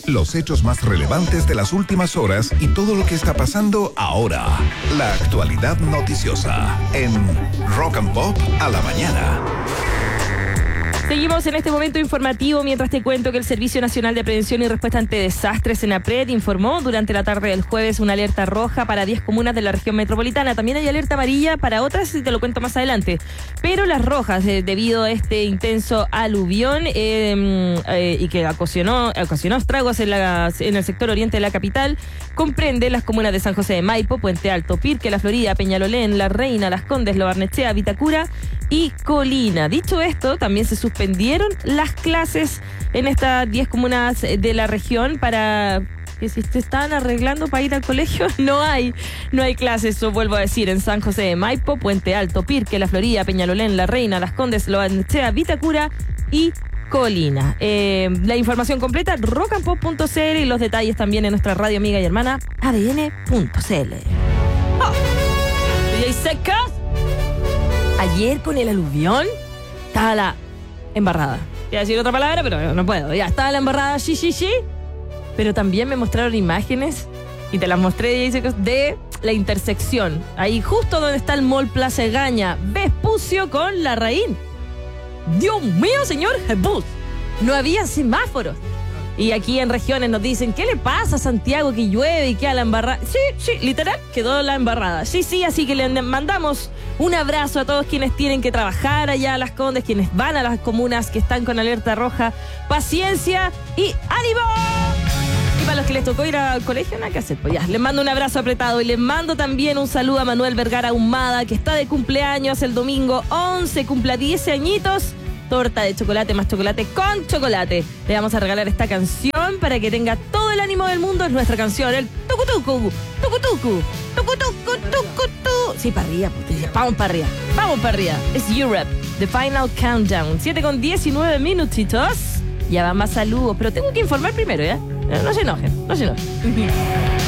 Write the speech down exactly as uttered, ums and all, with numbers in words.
Los hechos más relevantes de las últimas horas y todo lo que está pasando ahora. La actualidad noticiosa en Rock and Pop a la mañana. Seguimos en este momento informativo mientras te cuento que el Servicio Nacional de Prevención y Respuesta ante Desastres, SENAPRED, informó durante la tarde del jueves una alerta roja para diez comunas de la región metropolitana. También hay alerta amarilla para otras y te lo cuento más adelante. Pero las rojas, eh, debido a este intenso aluvión eh, eh, y que ocasionó, ocasionó estragos en, la, en el sector oriente de la capital, comprende las comunas de San José de Maipo, Puente Alto, Pirque, La Florida, Peñalolén, La Reina, Las Condes, Lo Barnechea, Vitacura y Colina. Dicho esto, también se suspendieron las clases en estas diez comunas de la región para que si te están arreglando para ir al colegio, no hay, no hay clases, eso vuelvo a decir, en San José de Maipo, Puente Alto, Pirque, La Florida, Peñalolén, La Reina, Las Condes, Lo Barnechea, Vitacura y Colina. Eh, la información completa, rock and pop punto c l, y los detalles también en nuestra radio amiga y hermana A D N punto c l. Oh. D J Secas. Ayer con el aluvión estaba la embarrada. Voy a decir otra palabra, pero no puedo. Ya estaba la embarrada, sí, sí, sí. Pero también me mostraron imágenes, y te las mostré, de la intersección. Ahí justo donde está el Mall Plaza Egaña, Vespucio con Larraín. Dios mío, señor Jesús. No había semáforos. Y aquí en regiones nos dicen, ¿qué le pasa a Santiago que llueve y queda la embarrada? Sí, sí, literal, quedó la embarrada. Sí, sí, así que le mandamos un abrazo a todos quienes tienen que trabajar allá a Las Condes, quienes van a las comunas que están con alerta roja. Paciencia y ánimo. Y para los que les tocó ir al colegio, nada que hacer. Pues ya, les mando un abrazo apretado y les mando también un saludo a Manuel Vergara Humada, que está de cumpleaños el domingo once, cumpla diez añitos. Torta de chocolate más chocolate con chocolate. Le vamos a regalar esta canción para que tenga todo el ánimo del mundo. Es nuestra canción, el tucutucu, tucutucu, tucutucu, tucutu. Sí, para arriba, pues, vamos para arriba, vamos para arriba. Es Europe, The Final Countdown. siete con diecinueve minutitos. Ya va más saludos, pero tengo que informar primero, ¿ya? No se enojen, no se enojen.